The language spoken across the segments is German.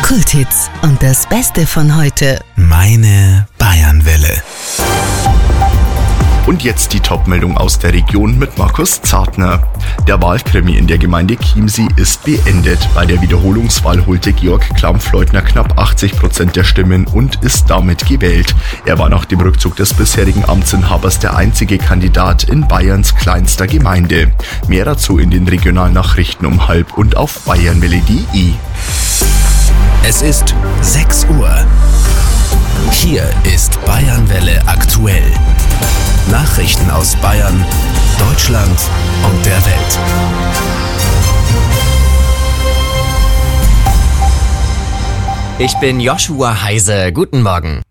Kulthits und das Beste von heute. Meine Bayernwelle. Und jetzt die Top-Meldung aus der Region mit Markus Zartner. Der Wahlkrimi in der Gemeinde Chiemsee ist beendet. Bei der Wiederholungswahl holte Georg Klampfleutner knapp 80% der Stimmen und ist damit gewählt. Er war nach dem Rückzug des bisherigen Amtsinhabers der einzige Kandidat in Bayerns kleinster Gemeinde. Mehr dazu in den Regionalnachrichten um 12:30 und auf bayernwelle.de. Es ist 6 Uhr. Hier ist Bayernwelle aktuell. Nachrichten aus Bayern, Deutschland und der Welt. Ich bin Joshua Heise. Guten Morgen.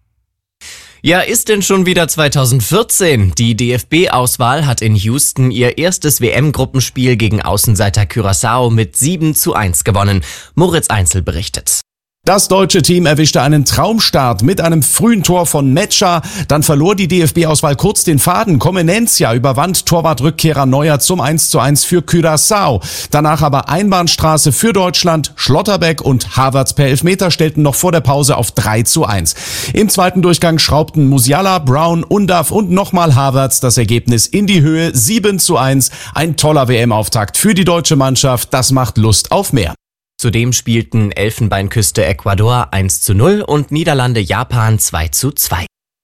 Ja, ist denn schon wieder 2014? Die DFB-Auswahl hat in Houston ihr erstes WM-Gruppenspiel gegen Außenseiter Curaçao mit 7:1 gewonnen. Moritz Einzel berichtet. Das deutsche Team erwischte einen Traumstart mit einem frühen Tor von Metscher. Dann verlor die DFB-Auswahl kurz den Faden. Comenencia überwand Torwartrückkehrer Neuer zum 1:1 für Curaçao. Danach aber Einbahnstraße für Deutschland. Schlotterbeck und Havertz per Elfmeter stellten noch vor der Pause auf 3:1. Im zweiten Durchgang schraubten Musiala, Brown, Undav und nochmal Havertz das Ergebnis in die Höhe. 7:1. Ein toller WM-Auftakt für die deutsche Mannschaft. Das macht Lust auf mehr. Zudem spielten Elfenbeinküste Ecuador 1:0 und Niederlande Japan 2:2.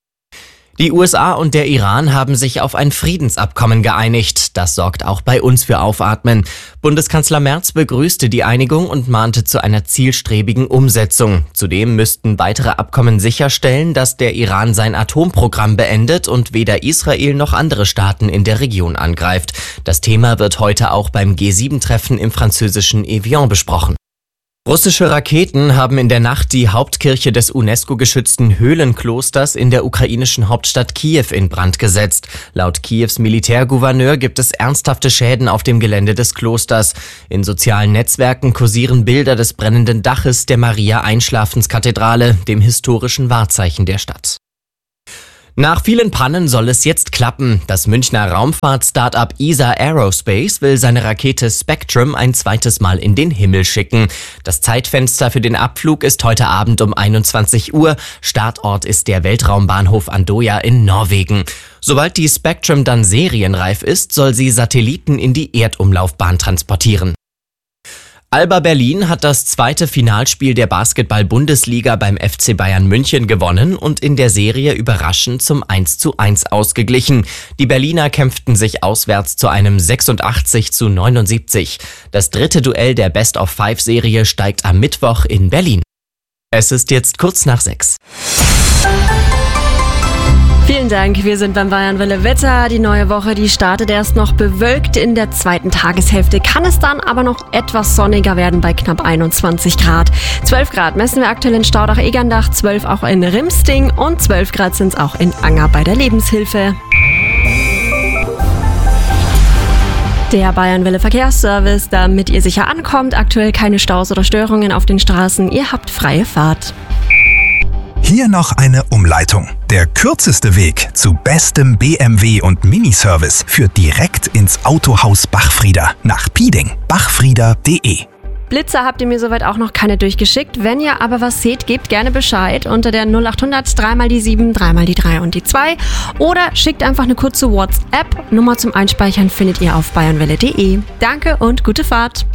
Die USA und der Iran haben sich auf ein Friedensabkommen geeinigt. Das sorgt auch bei uns für Aufatmen. Bundeskanzler Merz begrüßte die Einigung und mahnte zu einer zielstrebigen Umsetzung. Zudem müssten weitere Abkommen sicherstellen, dass der Iran sein Atomprogramm beendet und weder Israel noch andere Staaten in der Region angreift. Das Thema wird heute auch beim G7-Treffen im französischen Evian besprochen. Russische Raketen haben in der Nacht die Hauptkirche des UNESCO-geschützten Höhlenklosters in der ukrainischen Hauptstadt Kiew in Brand gesetzt. Laut Kiews Militärgouverneur gibt es ernsthafte Schäden auf dem Gelände des Klosters. In sozialen Netzwerken kursieren Bilder des brennenden Daches der Maria-Einschlafenskathedrale, dem historischen Wahrzeichen der Stadt. Nach vielen Pannen soll es jetzt klappen. Das Münchner Raumfahrt-Startup ESA Aerospace will seine Rakete Spectrum ein zweites Mal in den Himmel schicken. Das Zeitfenster für den Abflug ist heute Abend um 21 Uhr. Startort ist der Weltraumbahnhof Andoya in Norwegen. Sobald die Spectrum dann serienreif ist, soll sie Satelliten in die Erdumlaufbahn transportieren. Alba Berlin hat das zweite Finalspiel der Basketball-Bundesliga beim FC Bayern München gewonnen und in der Serie überraschend zum 1:1 ausgeglichen. Die Berliner kämpften sich auswärts zu einem 86:79. Das dritte Duell der Best-of-5-Serie steigt am Mittwoch in Berlin. Es ist jetzt kurz nach 6. Vielen Dank, wir sind beim Bayernwelle Wetter. Die neue Woche, die startet erst noch bewölkt. In der zweiten Tageshälfte kann es dann aber noch etwas sonniger werden bei knapp 21 Grad. 12 Grad messen wir aktuell in Staudach-Egerndach, 12 auch in Rimsting und 12 Grad sind es auch in Anger bei der Lebenshilfe. Der Bayernwelle Verkehrsservice, damit ihr sicher ankommt. Aktuell keine Staus oder Störungen auf den Straßen. Ihr habt freie Fahrt. Hier noch eine Umleitung. Der kürzeste Weg zu bestem BMW- und Miniservice führt direkt ins Autohaus Bachfrieder nach Pieding. Bachfrieder.de. Blitzer habt ihr mir soweit auch noch keine durchgeschickt. Wenn ihr aber was seht, gebt gerne Bescheid unter der 0800 3 mal die 7, 3 mal die 3 und die 2 oder schickt einfach eine kurze WhatsApp. Nummer zum Einspeichern findet ihr auf bayernwelle.de. Danke und gute Fahrt.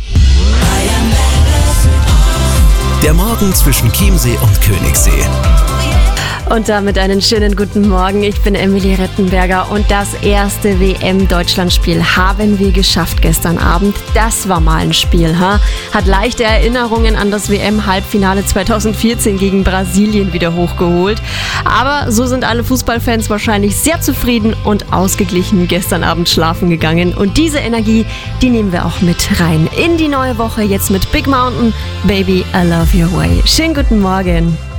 Der Morgen zwischen Chiemsee und Königssee. Und damit einen schönen guten Morgen. Ich bin Emilie Rettenberger und das erste WM-Deutschlandspiel haben wir geschafft gestern Abend. Das war mal ein Spiel, ha? Hat leichte Erinnerungen an das WM-Halbfinale 2014 gegen Brasilien wieder hochgeholt. Aber so sind alle Fußballfans wahrscheinlich sehr zufrieden und ausgeglichen gestern Abend schlafen gegangen. Und diese Energie, die nehmen wir auch mit rein in die neue Woche. Jetzt mit Big Mountain, Baby, I Love Your Way. Schönen guten Morgen.